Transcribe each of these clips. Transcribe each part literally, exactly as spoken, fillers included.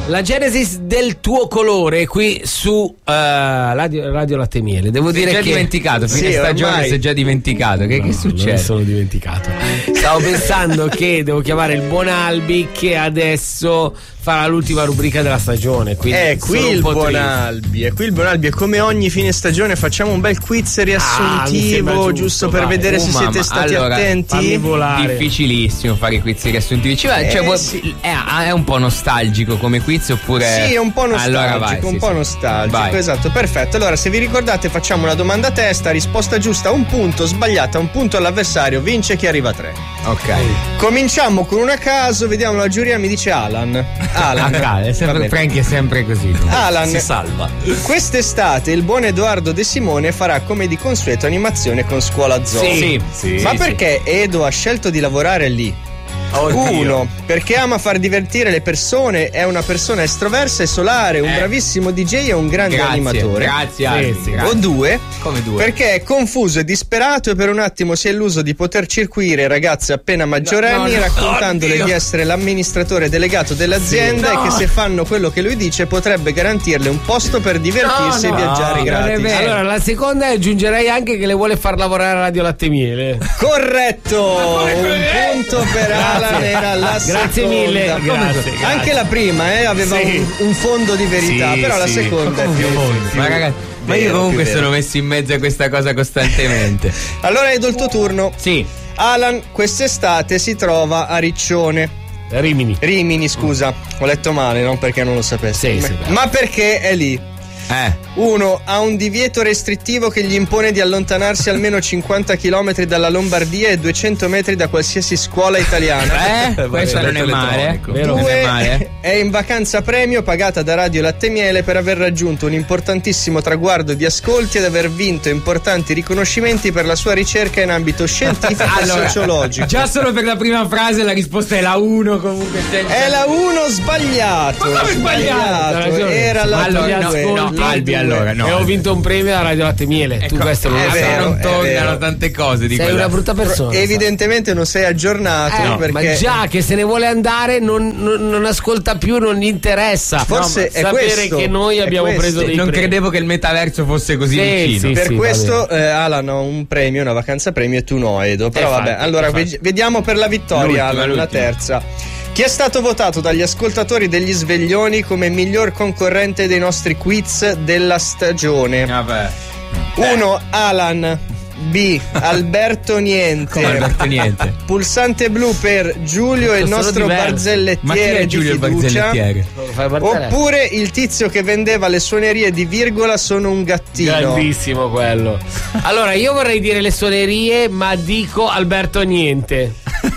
La genesi del tuo colore qui su uh, Radio, Radio Latte Miele. Devo sei dire già che dimenticato, fine sì, stagione ormai... si è già dimenticato. Che, no, che succede? Non sono dimenticato. Stavo pensando che devo chiamare il buon Albi che adesso farà l'ultima rubrica della stagione. È qui il buon Albi, è qui il buon Albi e come ogni fine stagione facciamo un bel quiz riassuntivo, ah, giusto, giusto per vai. vedere oh, se mamma. siete stati allora, attenti. Difficilissimo fare i quiz riassuntivi. Cioè, eh, cioè, vuoi, sì. è, è un po' nostalgico come quiz oppure? Sì, è un po' nostalgico, allora vai, un sì, po' sì. nostalgico, vai. esatto, perfetto. Allora, se vi ricordate, facciamo una domanda a testa, risposta giusta un punto, sbagliata un punto all'avversario, vince chi arriva a tre. Ok. Cominciamo con una a caso, vediamo la giuria, mi dice Alan. Alan. Ah, è sempre, Frank è sempre così. Alan si salva. Quest'estate il buon Edoardo De Simone farà come di consueto animazione con Scuola Zoo. Sì, sì. Ma sì, perché sì. Edo ha scelto di lavorare lì? Oddio. Uno, perché ama far divertire le persone, è una persona estroversa e solare, un eh. bravissimo D J e un grande grazie, animatore. Grazie, Albi, sì, sì. grazie. O due, come due? Perché è confuso e disperato e per un attimo si è illuso di poter circuire ragazze appena maggiorenni no, no, raccontandole oddio. di essere l'amministratore delegato dell'azienda sì, no. e che se fanno quello che lui dice potrebbe garantirle un posto per divertirsi no, no, e viaggiare no, gratis. Allora la seconda aggiungerei anche che le vuole far lavorare a Radio Latte Miele. Corretto, un punto per Alan, era la grazie seconda. mille, grazie, Anche grazie. la prima eh, aveva sì. un, un fondo di verità, sì, però sì. la seconda è più, fondo? più Ma ragazzi, ma io vero, comunque più sono vero. messo in mezzo a questa cosa costantemente. Allora Edo, il tuo turno. Sì. Alan quest'estate si trova a Riccione. Rimini. Rimini, scusa, ho letto male, non perché non lo sapessi. Sì, sì, ma perché è lì? Eh. Uno, ha un divieto restrittivo che gli impone di allontanarsi almeno cinquanta chilometri dalla Lombardia e duecento metri da qualsiasi scuola italiana. Eh, questo non è male. Vero? Non Due, è male. è in vacanza premio pagata da Radio Latte Miele per aver raggiunto un importantissimo traguardo di ascolti ed aver vinto importanti riconoscimenti per la sua ricerca in ambito scientifico Allora, e sociologico. Già solo per la prima frase la risposta è la uno comunque. È la uno sbagliato. Ma come sbagliato? Era la allora, due. no, no, Albi, allora no. E ho vinto un premio a Radio Latte Miele. Ecco, tu questo non è lo sai. vero, non è toccano vero. tante cose di Sei quella. una brutta persona. Evidentemente non sei aggiornato Eh, perché ma già che se ne vuole andare non, non, non ascolta più, non gli interessa. Forse no, è sapere questo, che noi è abbiamo questo. preso dei Non premi. credevo che il metaverso fosse così Sì, vicino. sì, per sì, questo eh, Alan ha un premio, una vacanza premio e tu no, Edo. Però Eh, vabbè, infatti, allora infatti. ve- vediamo per la vittoria, L'ultima, Alan, la l'ultima. terza. Chi è stato votato dagli ascoltatori degli Sveglioni come miglior concorrente dei nostri quiz della stagione? Vabbè. uno. Alan. B. Alberto Niente. Come Alberto Niente? Pulsante blu per Giulio e il Sono nostro diversi. barzellettiere Ma chi è Giulio il di fiducia. barzellettiere? Fai partire. Oppure il tizio che vendeva le suonerie di virgola sono un gattino. Grandissimo quello. Allora io vorrei dire le suonerie, ma dico Alberto Niente.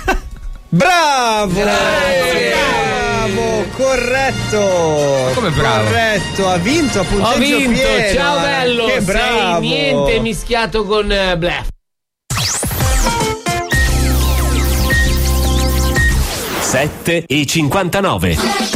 Bravo! Grazie. Bravo, corretto. Ma come bravo? Corretto, ha vinto a punteggio Ho vinto, pieno. ciao bello. Che bravo. Sei niente mischiato con uh, Bluff. sette e cinquantanove.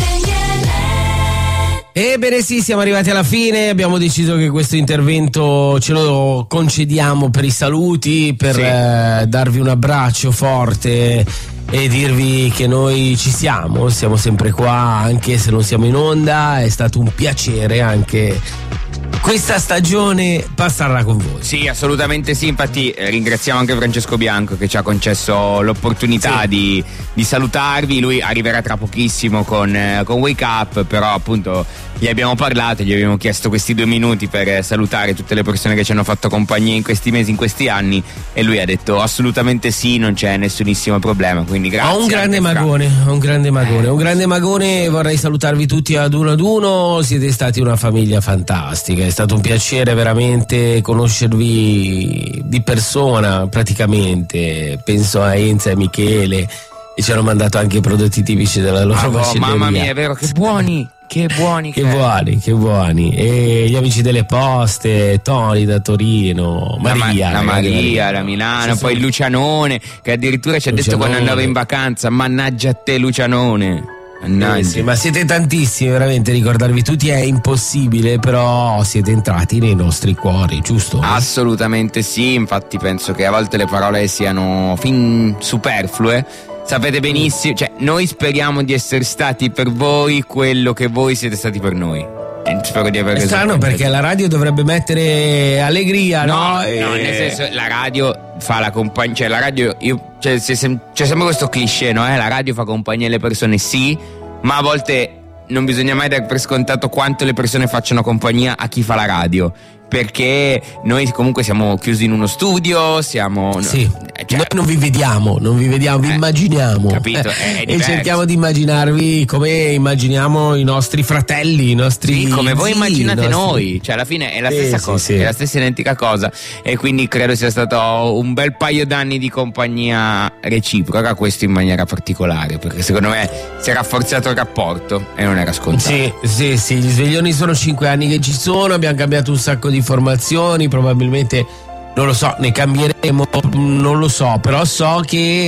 Ebbene sì, siamo arrivati alla fine, abbiamo deciso che questo intervento ce lo concediamo per i saluti, per Sì. eh, darvi un abbraccio forte e dirvi che noi ci siamo, siamo sempre qua, anche se non siamo in onda, è stato un piacere anche questa stagione passarla con voi. Sì, assolutamente sì, infatti eh, ringraziamo anche Francesco Bianco che ci ha concesso l'opportunità Sì. di, di salutarvi. Lui arriverà tra pochissimo con, eh, con Wake Up, però appunto gli abbiamo parlato, gli abbiamo chiesto questi due minuti per eh, salutare tutte le persone che ci hanno fatto compagnia in questi mesi, in questi anni, e lui ha detto assolutamente sì, non c'è nessunissimo problema, quindi grazie. Ho un grande anche Fra. magone, ho un grande magone, un grande magone, vorrei salutarvi tutti ad uno ad uno, siete stati una famiglia fantastica, è stato un piacere veramente conoscervi di persona praticamente, penso a Enza e Michele e ci hanno mandato anche i prodotti tipici della loro Ah, oh, macelleria. mamma mia, è vero, che buoni, che buoni. Che buoni, che buoni. E gli amici delle poste, Tony da Torino, Maria. La, Ma- la Maria, la Milano, Ci poi il sono- Lucianone che addirittura ci ha detto Lucianone. quando andava in vacanza, mannaggia a te Lucianone. Mannaggia. Eh sì, ma siete tantissimi, veramente, ricordarvi tutti è impossibile, però siete entrati nei nostri cuori, giusto? Assolutamente sì, infatti penso che a volte le parole siano fin superflue sapete benissimo, cioè noi speriamo di essere stati per voi quello che voi siete stati per noi. Spero di aver È strano perché la radio dovrebbe mettere allegria, no? No, E... no, nel senso la radio fa la compagnia, cioè la radio, io, cioè, c'è, sem- c'è sempre questo cliché, no? Eh? La radio fa compagnia alle persone, sì, ma a volte non bisogna mai dare per scontato quanto le persone facciano compagnia a chi fa la radio. Perché noi comunque siamo chiusi in uno studio, siamo... Sì, cioè, noi non vi vediamo, non vi vediamo, vi eh, immaginiamo. Capito? È, è e cerchiamo di immaginarvi come immaginiamo i nostri fratelli, i nostri Sì, come voi zii, immaginate nostri... noi, cioè alla fine è la Sì, stessa sì, cosa, sì. è la stessa identica cosa, e quindi credo sia stato un bel paio d'anni di compagnia reciproca, questo in maniera particolare, perché secondo me si è rafforzato il rapporto e non era scontato. Sì, sì, sì, gli sveglioni sono cinque anni che ci sono, abbiamo cambiato un sacco di informazioni, probabilmente non lo so, ne cambieremo, non lo so, però so che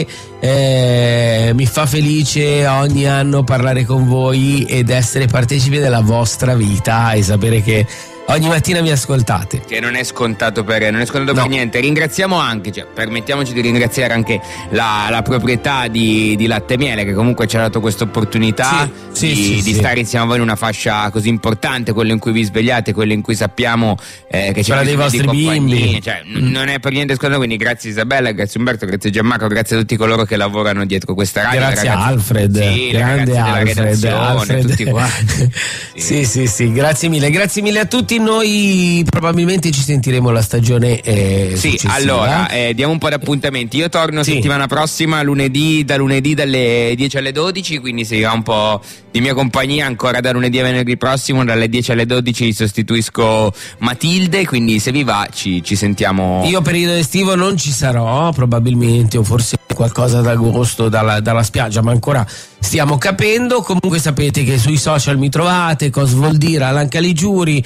eh, mi fa felice ogni anno parlare con voi ed essere partecipe della vostra vita e sapere che ogni mattina mi ascoltate. Che non è scontato per, non è scontato No. per niente. Ringraziamo anche, cioè, permettiamoci di ringraziare anche la, la proprietà di, di Latte e Miele, che comunque ci ha dato questa opportunità Sì, di, sì, sì, di sì. stare insieme a voi in una fascia così importante, quella in cui vi svegliate, quella in cui sappiamo eh, che c'è Quella dei bisogno di vostri compagnia. bimbi. Cioè, n- non è per niente scontato, quindi grazie Isabella, grazie Umberto, grazie Gianmarco, grazie a tutti coloro che lavorano dietro questa radio. Grazie a ragazzi, Alfred, sì, le ragazze grande della Alfred, redazione, Alfred. tutti quanti. Sì, sì, sì, grazie mille, grazie mille a tutti. Noi probabilmente ci sentiremo la stagione eh, Sì, successiva. allora eh, diamo un po' di appuntamenti. Io torno Sì. settimana prossima, lunedì, da lunedì dalle dieci alle dodici, quindi seguirà un po' di mia compagnia ancora da lunedì a venerdì prossimo, dalle dieci alle dodici sostituisco Matilde, quindi se vi va ci, ci sentiamo. Io periodo estivo non ci sarò probabilmente, o forse qualcosa ad agosto dalla, dalla spiaggia, ma ancora stiamo capendo. Comunque sapete che sui social mi trovate, Cosvoldira, Alan Caligiuri,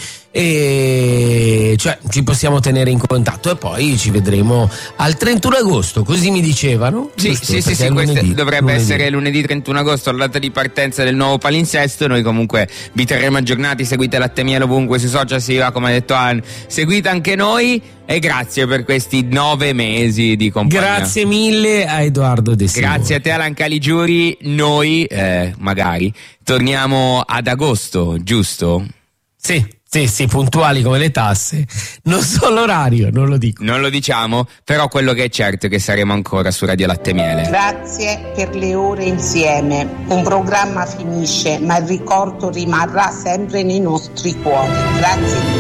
e cioè ci possiamo tenere in contatto e poi ci vedremo al trentuno agosto, così mi dicevano. Sì, giusto? sì, sì, Perché sì, è questo lunedì, dovrebbe lunedì. essere lunedì trentuno agosto, la data di partenza del nuovo palinsesto. Noi comunque vi terremo aggiornati, seguite Latte e Miele ovunque sui social, si va, come ha detto Ann, seguite anche noi, e grazie per questi nove mesi di compagnia. Grazie mille a Edoardo De Simone. Grazie a te Alan Caligiuri, noi eh, magari torniamo ad agosto, giusto? Sì, sì, sì, puntuali come le tasse. Non so l'orario, non lo dico. Non lo diciamo, però quello che è certo è che saremo ancora su Radio Latte e Miele. Grazie per le ore insieme. Un programma finisce, ma il ricordo rimarrà sempre nei nostri cuori. Grazie.